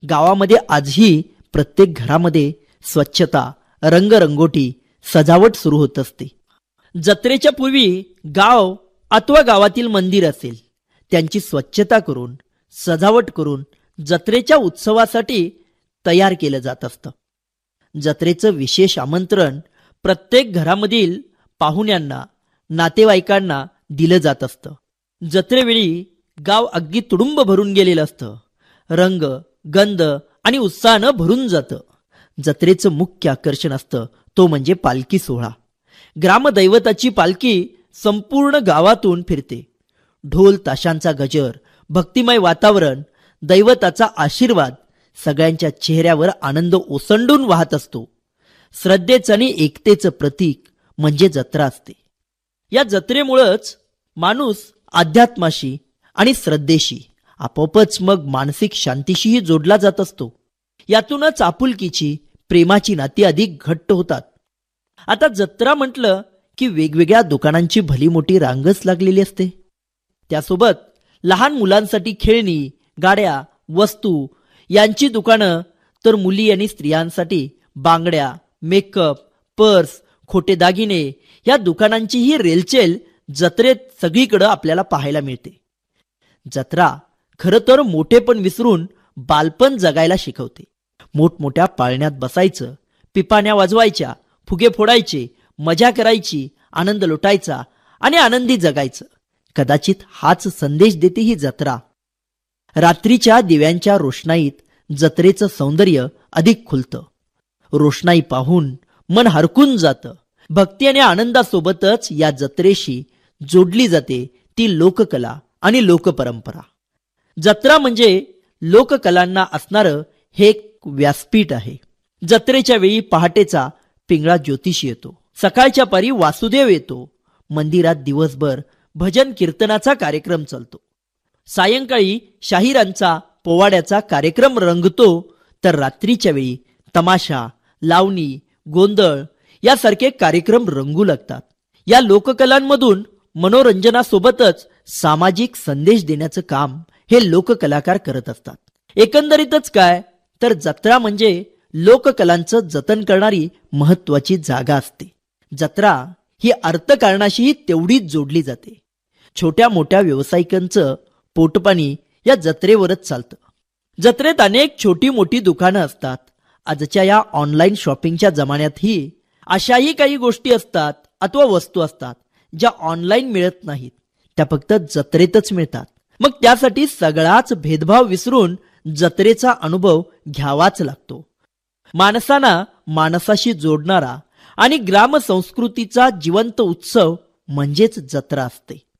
गावामध्ये आजही प्रत्येक घरामध्ये स्वच्छता, रंगरंगोटी, सजावट सुरू होत असते. जत्रेच्या पूर्वी गाव अथवा गावातील मंदिर असेल त्यांची स्वच्छता करून, सजावट करून जत्रेच्या उत्सवासाठी तयार केलं जात असतं. जत्रेचं विशेष आमंत्रण प्रत्येक घरामधील पाहुण्यांना, नातेवाईकांना दिलं जात असतं. जत्रेवेळी गाव अगदी तुडुंब भरून गेलेलं असतं. रंग, गंध आणि उत्साहानं भरून जातं. जत्रेचं मुख्य आकर्षण असतं तो म्हणजे पालखी सोहळा. ग्रामदैवताची पालखी संपूर्ण गावातून फिरते. ढोल ताशांचा गजर, भक्तिमय वातावरण, दैवताचा आशीर्वाद, सगळ्यांच्या चेहऱ्यावर आनंद ओसंडून वाहत असतो. श्रद्धेचं आणि एकतेचं प्रतीक म्हणजे जत्रा असते. या जत्रेमुळंच माणूस अध्यात्माशी आणि श्रद्धेशी, आपोआपच मग मानसिक शांतीशीही जोडला जात असतो. यातूनच आपुलकीची, प्रेमाची नाती अधिक घट्ट होतात. आता जत्रा म्हटलं की वेगवेगळ्या दुकानांची भली मोठी रांगच लागलेली असते. त्यासोबत लहान मुलांसाठी खेळणी, गाड्या, वस्तू यांची दुकानं, तर मुली आणि स्त्रियांसाठी बांगड्या, मेकअप, पर्स, खोटे दागिने या दुकानांचीही रेलचेल जत्रेत सगळीकडे आपल्याला पाहायला मिळते. जत्रा खरं तर मोठेपण विसरून बालपण जगायला शिकवते. मोठमोठ्या पाळण्यात बसायचं, पिपाण्या वाजवायच्या, फुगे फोडायचे, मजा करायची, आनंद लुटायचा आणि आनंदी जगायचं. कदाचित हाच संदेश देते ही जत्रा. रात्रीच्या दिव्यांच्या रोषणाईत जत्रेचं सौंदर्य अधिक खुलतं. रोषणाई पाहून मन हरकून जातं. भक्ती आणि आनंदासोबतच या जत्रेशी जोडली जाते ती लोककला आणि लोकपरंपरा. जत्रा म्हणजे लोककलांना असणारं हे एक व्यासपीठ आहे. जत्रेच्या वेळी पहाटेचा पिंगळा ज्योतिषी येतो. सकाळच्या पारी वासुदेव येतो. मंदिरात दिवसभर भजन कीर्तनाचा कार्यक्रम चालतो. सायंकाळी शाहिरांचा, पोवाड्याचा कार्यक्रम रंगतो. तर रात्रीच्या वेळी तमाशा, लावणी, गोंधळ यासारखे कार्यक्रम रंगू लागतात. या लोककलांमधून मनोरंजनासोबतच सामाजिक संदेश देण्याचं काम हे लोककलाकार करत असतात. एकंदरीतच काय तर जत्रा म्हणजे लोककलांचं जतन करणारी महत्वाची जागा असते. जत्रा ही अर्थकारणाशीही तेवढीच जोडली जाते. छोट्या मोठ्या व्यावसायिकांचं पोटपाणी या जत्रेवरच चालतं. जत्रेत अनेक छोटी मोठी दुकानं असतात. आजच्या या ऑनलाईन शॉपिंगच्या जमान्यातही अशाही काही गोष्टी असतात अथवा वस्तू असतात ज्या ऑनलाईन मिळत नाहीत, त्या फक्त जत्रेतच मिळतात. मग त्यासाठी सगळाच भेदभाव विसरून जत्रेचा अनुभव घ्यावाच लागतो. माणसांना माणसाशी जोडणारा आणि ग्राम संस्कृतीचा जिवंत उत्सव म्हणजेच जत्रा असते.